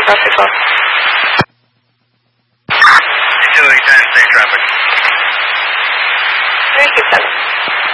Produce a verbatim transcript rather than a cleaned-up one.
South six one. Utility ten, same traffic. three two seven.